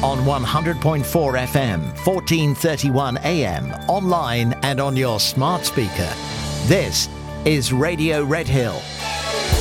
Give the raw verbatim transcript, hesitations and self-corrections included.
on one hundred point four F M, fourteen thirty-one A M, online and on your smart speaker. This is Radio Red Hill.